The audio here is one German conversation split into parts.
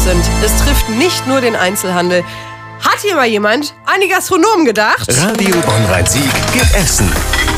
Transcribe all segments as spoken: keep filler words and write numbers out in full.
sind. Es trifft nicht nur den Einzelhandel. Hat hier mal jemand an die Gastronomen gedacht? Radio Bonn-Rhein-Sieg gibt Essen.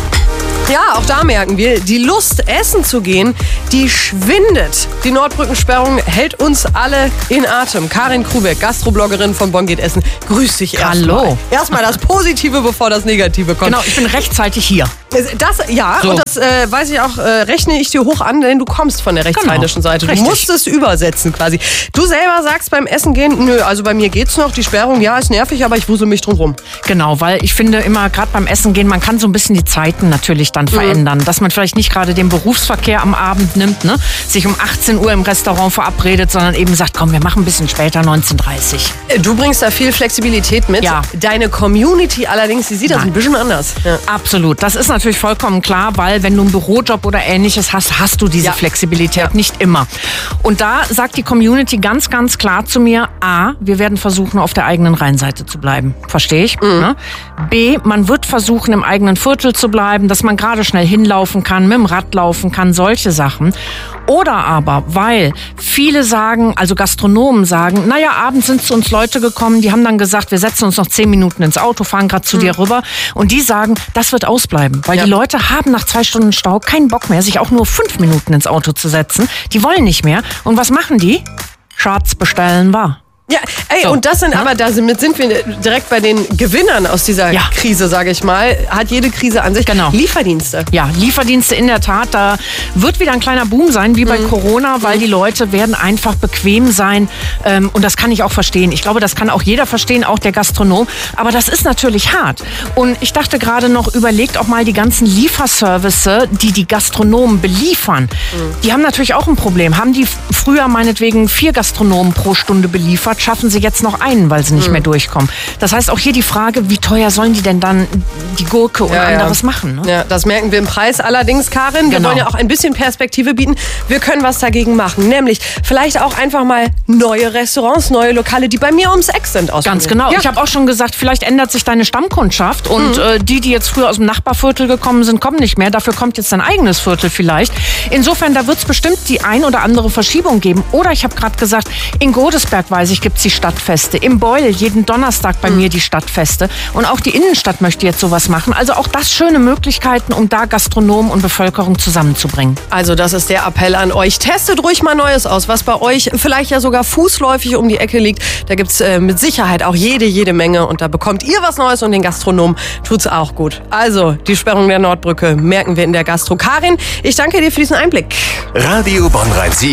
Ja, auch da merken wir, die Lust, essen zu gehen, die schwindet. Die Nordbrückensperrung hält uns alle in Atem. Karin Krubeck, Gastrobloggerin von Bonn geht Essen. Grüß dich erstmal. Hallo. Erstmal das Positive, bevor das Negative kommt. Genau, ich bin rechtzeitig hier. Das, ja, So. und das äh, weiß ich auch, äh, rechne ich dir hoch an, denn du kommst von der rechtsrheinischen Genau, Seite. Du richtig. musst es übersetzen quasi. Du selber sagst beim Essen gehen, nö, also bei mir geht's noch, die Sperrung, ja, ist nervig, aber ich wusel mich drum rum. Genau, weil ich finde immer, gerade beim Essen gehen, man kann so ein bisschen die Zeiten natürlich dann verändern. Dass man vielleicht nicht gerade den Berufsverkehr am Abend nimmt, ne? Sich um achtzehn Uhr im Restaurant verabredet, sondern eben sagt, komm, wir machen ein bisschen später, neunzehn Uhr dreißig. Du bringst da viel Flexibilität mit. Ja. Deine Community allerdings, die sieht das Nein. ein bisschen anders. Ja. Absolut. Das ist natürlich vollkommen klar, weil wenn du einen Bürojob oder Ähnliches hast, hast du diese Ja. Flexibilität Ja. nicht immer. Und da sagt die Community ganz, ganz klar zu mir, A, wir werden versuchen, auf der eigenen Rheinseite zu bleiben. Verstehe ich. Mhm. Ne? B, man wird versuchen, im eigenen Viertel zu bleiben, dass man gerade schnell hinlaufen kann, mit dem Rad laufen kann, solche Sachen. Oder aber, weil viele sagen, also Gastronomen sagen, naja, abends sind zu uns Leute gekommen, die haben dann gesagt, wir setzen uns noch zehn Minuten ins Auto, fahren gerade zu dir rüber. Und die sagen, das wird ausbleiben. Weil Ja. die Leute haben nach zwei Stunden Stau keinen Bock mehr, sich auch nur fünf Minuten ins Auto zu setzen. Die wollen nicht mehr. Und was machen die? Schatz, bestellen wir. Ja, ey, So, und das sind ne? aber, damit sind wir direkt bei den Gewinnern aus dieser Ja. Krise, sage ich mal. Hat jede Krise an sich. Genau. Lieferdienste. Ja, Lieferdienste in der Tat, da wird wieder ein kleiner Boom sein, wie bei Corona, weil die Leute werden einfach bequem sein. Ähm, und das kann ich auch verstehen. Ich glaube, das kann auch jeder verstehen, auch der Gastronom. Aber das ist natürlich hart. Und ich dachte gerade noch, überlegt auch mal die ganzen Lieferservice, die die Gastronomen beliefern. Die haben natürlich auch ein Problem. Haben die früher meinetwegen vier Gastronomen pro Stunde beliefert, schaffen sie jetzt noch einen, weil sie nicht mehr durchkommen. Das heißt auch hier die Frage, wie teuer sollen die denn dann die Gurke und Ja, ja. anderes machen? Ne? Ja, das merken wir im Preis allerdings, Karin. Wir Genau. wollen ja auch ein bisschen Perspektive bieten. Wir können was dagegen machen. Nämlich vielleicht auch einfach mal neue Restaurants, neue Lokale, die bei mir ums Eck sind. Ganz ausprobieren. genau. Ja. Ich habe auch schon gesagt, vielleicht ändert sich deine Stammkundschaft und äh, die, die jetzt früher aus dem Nachbarviertel gekommen sind, kommen nicht mehr. Dafür kommt jetzt dein eigenes Viertel vielleicht. Insofern, da wird es bestimmt die ein oder andere Verschiebung geben. Oder ich habe gerade gesagt, in Godesberg, weiß ich, gibt es die Stadtfeste. Im Beul jeden Donnerstag bei mir die Stadtfeste. Und auch die Innenstadt möchte jetzt sowas machen. Also auch das schöne Möglichkeiten, um da Gastronomen und Bevölkerung zusammenzubringen. Also das ist der Appell an euch. Testet ruhig mal Neues aus, was bei euch vielleicht ja sogar fußläufig um die Ecke liegt. Da gibt's äh, mit Sicherheit auch jede, jede Menge. Und da bekommt ihr was Neues und den Gastronomen tut's auch gut. Also die Sperrung der Nordbrücke merken wir in der Gastro. Karin, ich danke dir für diesen Einblick. Radio Bonn-Rhein-Sieg.